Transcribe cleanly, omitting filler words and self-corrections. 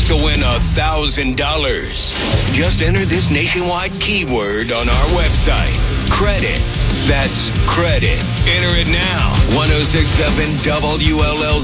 chance to win $1,000. Just enter this nationwide keyword on our website. Credit. That's credit. Enter it now. 1067 WLLZ.